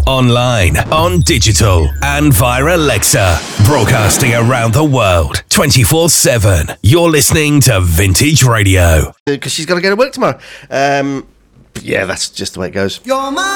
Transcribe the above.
online, on digital, and via Alexa. Broadcasting around the world, 24/7. You're listening to Vintage Radio. Because she's got to go to work tomorrow. Yeah, that's just the way it goes. You're my